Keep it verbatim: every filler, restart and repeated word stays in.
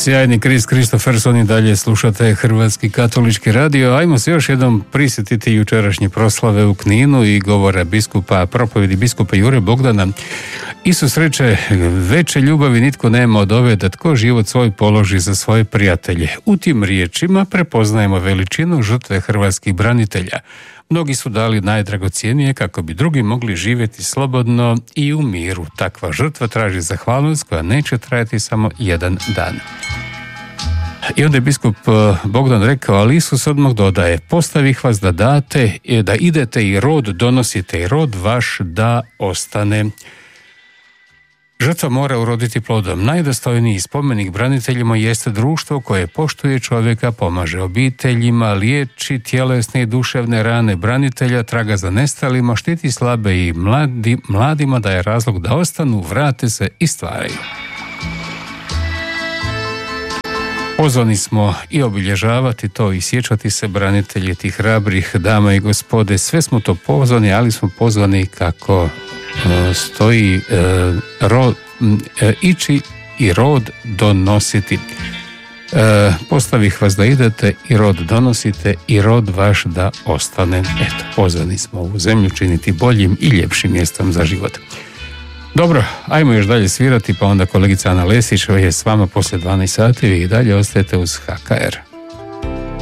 Sjajni Kris Kristofferson i dalje slušate Hrvatski katolički radio. Ajmo se još jednom prisjetiti jučerašnje proslave u Kninu i govora biskupa, propovjedi biskupa Jure Bogdana. Isus reče, veće ljubavi nitko nema od ove da tko život svoj položi za svoje prijatelje. U tim riječima prepoznajemo veličinu žrtve hrvatskih branitelja. Mnogi su dali najdragocjenije kako bi drugi mogli živjeti slobodno i u miru. Takva žrtva traži zahvalnost koja neće trajati samo jedan dan. I onda je biskup Bogdan rekao, ali Isus odmah dodaje, postavih vas da date, da idete i rod donosite i rod vaš da ostane. Žrtva mora uroditi plodom. Najdostojniji spomenik braniteljima jeste društvo koje poštuje čovjeka, pomaže obiteljima, liječi tjelesne i duševne rane branitelja, traga za nestalima, štiti slabe i mladi, mladima daje razlog da ostanu, vrate se i stvaraju. Pozvani smo i obilježavati to i sjećati se branitelji tih hrabrih dama i gospode. Sve smo to pozvani, ali smo pozvani kako stoji e, rod, e, ići i rod donositi. E, postavih vas da idete i rod donosite i rod vaš da ostane. Eto, pozvani smo ovu zemlju činiti boljim i ljepšim mjestom za život. Dobro, ajmo još dalje svirati, pa onda kolegica Ana Lesić je s vama poslije dvanaest sati, vi i dalje ostajete uz H K R.